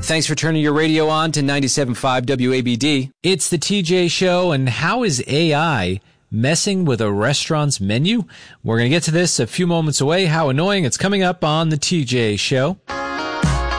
Thanks for turning your radio on to 97.5 WABD. It's the TJ Show, and how is AI messing with a restaurant's menu? We're going to get to this a few moments away. How annoying. It's coming up on the TJ Show.